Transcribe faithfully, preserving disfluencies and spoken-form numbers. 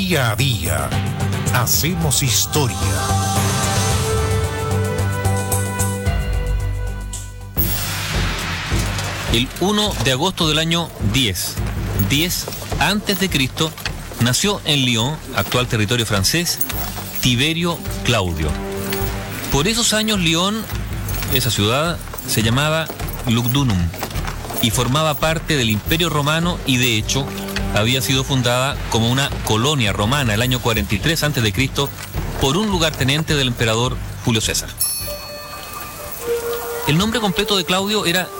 Día a día hacemos historia. El uno de agosto del año diez, diez antes de Cristo, nació en Lyon, actual territorio francés, Tiberio Claudio. Por esos años Lyon, esa ciudad, se llamaba Lugdunum y formaba parte del Imperio Romano y de hecho había sido fundada como una colonia romana el año cuarenta y tres antes de Cristo por un lugarteniente del emperador Julio César. El nombre completo de Claudio era